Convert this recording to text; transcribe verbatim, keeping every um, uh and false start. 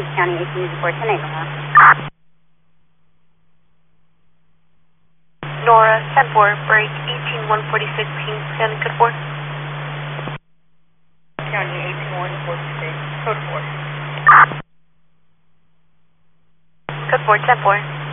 County eighteen four ten eight. Nora, ten four, break eighteen one forty-six, Kings County, code four. County eighteen one forty-six, code four. Code four, ten four.